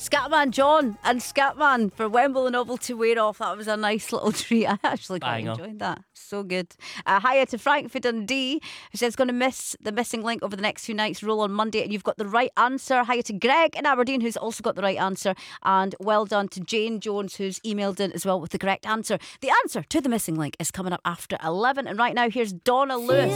Scatman John and Scatman for Wembley Novel to wear off. That was a nice little treat. I actually quite enjoyed that. So good. Hiya to Frank for Dundee, who says going to miss the missing link over the next few nights. Roll on Monday, and you've got the right answer. Hiya to Greg in Aberdeen, who's also got the right answer. And well done to Jane Jones, who's emailed in as well with the correct answer. The answer to the missing link is coming up after 11. And right now, here's Donna Lewis.